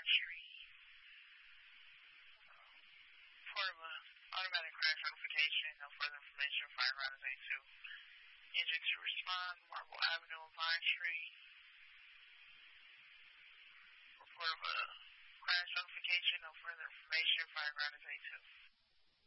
Vine Street. Report of an automatic crash notification. No further information. Fire around A2. Engine to respond. Marble Avenue and Vine Street. Report of a crash notification. No further information. Fire around A2.